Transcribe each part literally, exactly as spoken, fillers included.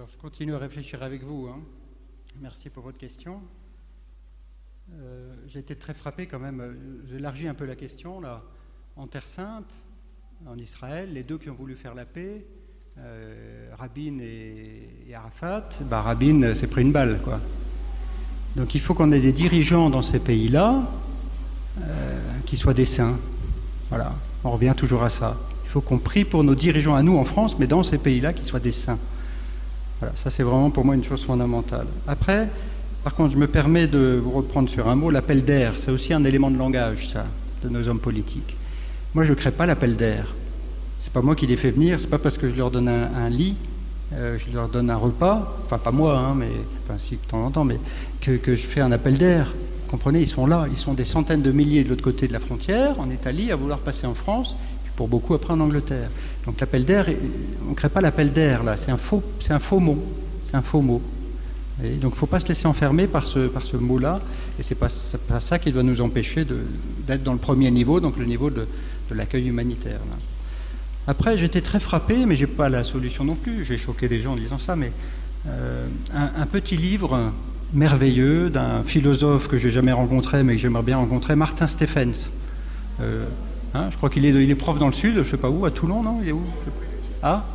Alors, je continue à réfléchir avec vous. Hein. Merci pour votre question. Euh, j'ai été très frappé quand même. J'élargis un peu la question là. En Terre Sainte, en Israël, les deux qui ont voulu faire la paix, euh, Rabin et, et Arafat, bah, Rabin s'est pris une balle, quoi. Donc il faut qu'on ait des dirigeants dans ces pays-là euh, qui soient des saints. Voilà, on revient toujours à ça. Il faut qu'on prie pour nos dirigeants à nous en France, mais dans ces pays-là, qui soient des saints. Voilà, ça c'est vraiment pour moi une chose fondamentale. Après, par contre, je me permets de vous reprendre sur un mot, l'appel d'air. C'est aussi un élément de langage, ça, de nos hommes politiques. Moi, je ne crée pas l'appel d'air. C'est pas moi qui les fais venir, c'est pas parce que je leur donne un, un lit, euh, je leur donne un repas, enfin pas moi, hein, mais enfin, si de temps en temps, mais que, que je fais un appel d'air. Vous comprenez, ils sont là, ils sont des centaines de milliers de l'autre côté de la frontière, en Italie, à vouloir passer en France, puis pour beaucoup après en Angleterre. Donc l'appel d'air, on ne crée pas l'appel d'air là, c'est un faux, c'est un faux mot, c'est un faux mot. Et donc il ne faut pas se laisser enfermer par ce, par ce mot-là, et c'est pas, c'est pas ça qui doit nous empêcher de, d'être dans le premier niveau, donc le niveau de, de l'accueil humanitaire. Là. Après, j'étais très frappé, mais je n'ai pas la solution non plus, j'ai choqué des gens en disant ça, mais euh, un, un petit livre merveilleux d'un philosophe que je n'ai jamais rencontré, mais que j'aimerais bien rencontrer, Martin Stephens. Euh, hein, je crois qu'il est, il est prof dans le sud, je ne sais pas où, à Toulon, non? Il est où? Ah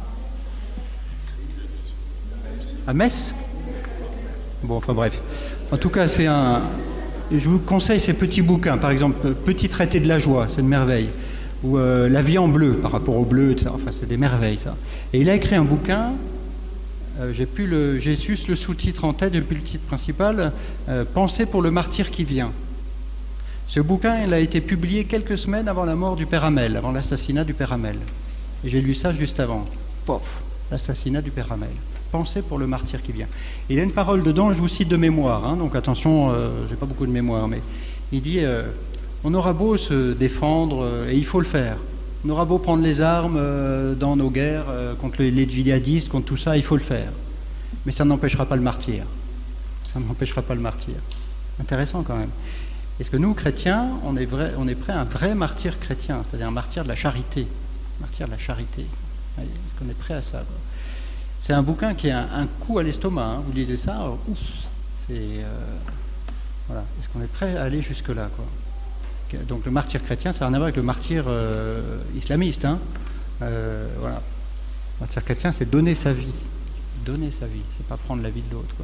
À Metz? Bon, enfin bref. En tout cas, c'est un... Je vous conseille ces petits bouquins, par exemple, Petit traité de la joie, c'est une merveille. Ou euh, La vie en bleu, par rapport au bleu, et cetera. Enfin, c'est des merveilles, ça. Et il a écrit un bouquin, euh, j'ai plus le, j'ai juste le sous-titre en tête, j'ai plus le titre principal, euh, Pensée pour le martyr qui vient. Ce bouquin, il a été publié quelques semaines avant la mort du père Hamel, avant l'assassinat du père Hamel. Et j'ai lu ça juste avant. Pof, l'assassinat du père Hamel. Pensée pour le martyr qui vient. Il y a une parole dedans, je vous cite de mémoire, hein, donc attention, euh, j'ai pas beaucoup de mémoire, mais il dit euh, on aura beau se défendre, euh, et il faut le faire. On aura beau prendre les armes euh, dans nos guerres euh, contre les, les djihadistes, contre tout ça, il faut le faire. Mais ça n'empêchera pas le martyr. Ça n'empêchera pas le martyr. Intéressant quand même. Est-ce que nous, chrétiens, on est, vrai, on est prêts à un vrai martyr chrétien, c'est-à-dire un martyr de la charité, un martyr de la charité. Est-ce qu'on est prêt à ça, quoi? C'est un bouquin qui a un, un coup à l'estomac, hein. Vous lisez ça, alors, ouf, c'est... Euh, voilà. Est-ce qu'on est prêt à aller jusque-là, quoi? Donc le martyr chrétien, ça n'a rien à voir avec le martyr euh, islamiste, hein. Euh, voilà. Le martyr chrétien, c'est donner sa vie. Donner sa vie, c'est pas prendre la vie de l'autre, quoi.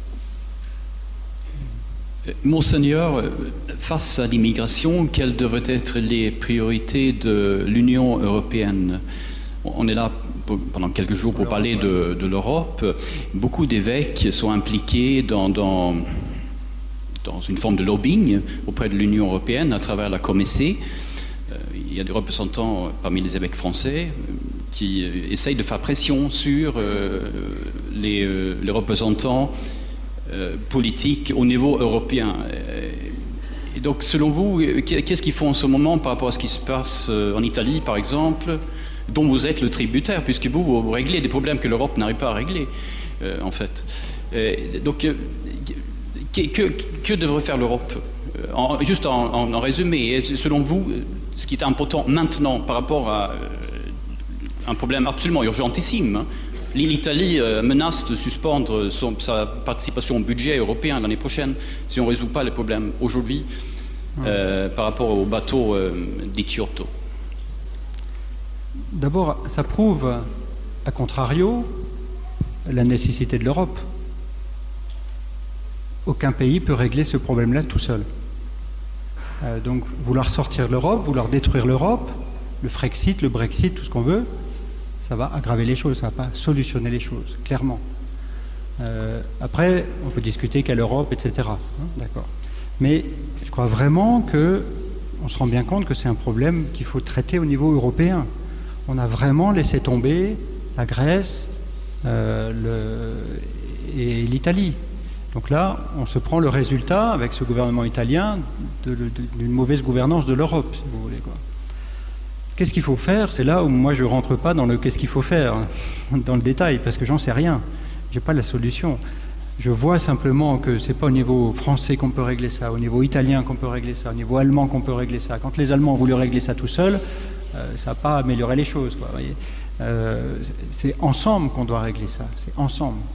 Monseigneur, face à l'immigration, quelles devraient être les priorités de l'Union européenne? On est là pendant quelques jours pour parler de, de l'Europe. Beaucoup d'évêques sont impliqués dans, dans, dans une forme de lobbying auprès de l'Union européenne à travers la Comessé. Il y a des représentants parmi les évêques français qui essayent de faire pression sur les, les représentants politiques au niveau européen. Et donc, selon vous, qu'est-ce qu'ils font en ce moment par rapport à ce qui se passe en Italie, par exemple, dont vous êtes le tributaire, puisque vous, vous réglez des problèmes que l'Europe n'arrive pas à régler, euh, en fait. Euh, donc, euh, que, que, que devrait faire l'Europe? en, Juste en, en, en résumé, selon vous, ce qui est important maintenant par rapport à euh, un problème absolument urgentissime, hein. L'Italie euh, menace de suspendre son, sa participation au budget européen l'année prochaine si on ne résout pas les problèmes aujourd'hui euh, par rapport au bateau euh, d'Itiotto. D'abord, ça prouve, à contrario, la nécessité de l'Europe. Aucun pays peut régler ce problème-là tout seul. Euh, donc, vouloir sortir de l'Europe, vouloir détruire l'Europe, le Frexit, le Brexit, tout ce qu'on veut, ça va aggraver les choses, ça ne va pas solutionner les choses, clairement. Euh, après, on peut discuter quelle Europe, et cetera. Hein, d'accord. Mais je crois vraiment qu'on se rend bien compte que c'est un problème qu'il faut traiter au niveau européen. On a vraiment laissé tomber la Grèce euh, le, et l'Italie. Donc là, on se prend le résultat, avec ce gouvernement italien, de, de, d'une mauvaise gouvernance de l'Europe, si vous voulez, quoi. Qu'est-ce qu'il faut faire? C'est là où moi je ne rentre pas dans le qu'est-ce qu'il faut faire, dans le détail, parce que j'en sais rien. Je n'ai pas la solution. Je vois simplement que ce n'est pas au niveau français qu'on peut régler ça, au niveau italien qu'on peut régler ça, au niveau allemand qu'on peut régler ça. Quand les Allemands ont voulu régler ça tout seuls, euh, ça n'a pas amélioré les choses, quoi, voyez. Euh, c'est ensemble qu'on doit régler ça, c'est ensemble.